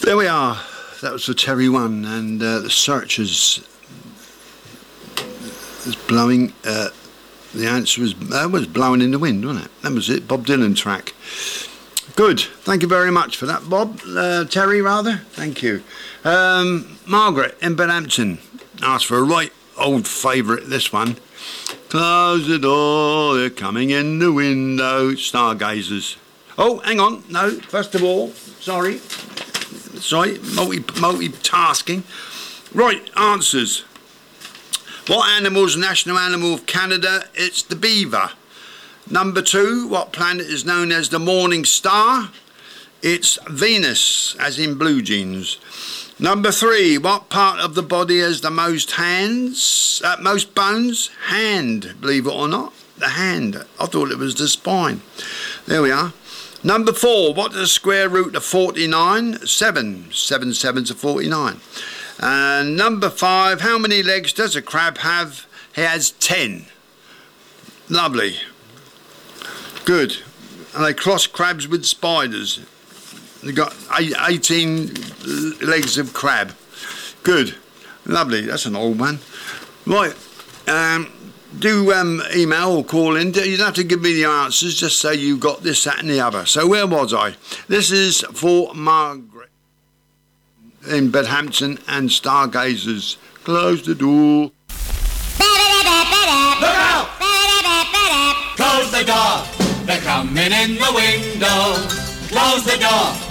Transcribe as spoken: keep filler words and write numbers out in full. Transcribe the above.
There we are. That was for Terry One, and uh, the Searchers was blowing. Uh, the answer was uh, was blowing in the wind, wasn't it? That was it. Bob Dylan track. Good. Thank you very much for that, Bob. Uh, Terry, rather. Thank you. Um, Margaret in Bedhampton asked for a right old favourite. This one. Close the door. They're coming in the window. Stargazers. Oh, hang on. No. First of all, sorry. Sorry, multi multitasking. Right, answers. What animal's national animal of Canada? It's the beaver. Number two, what planet is known as the morning star? It's Venus, as in blue jeans. Number three, what part of the body has the most hands? Uh, most bones? Hand, believe it or not. The hand. I thought it was the spine. There we are. Number four, what is the square root of forty-nine? Seven. Seven sevens are forty-nine. And number five, how many legs does a crab have? He has ten. Lovely. Good. And they cross crabs with spiders. They've got eighteen legs of crab. Good. Lovely. That's an old one. Right. Um... Do um, email or call in. You don't have to give me the answers, just say you got this, that and the other. So where was I? This is for Margaret in Bedhampton and Stargazers. Close the door. Look out! Close the door. They're coming in the window. Close the door.